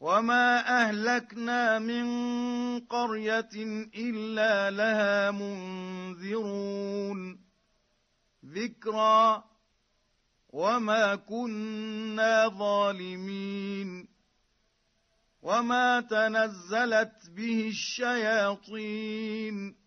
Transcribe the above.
وما أهلكنا من قرية إلا لها منذرون ذكرى وما كنا ظالمين وما تنزلت به الشياطين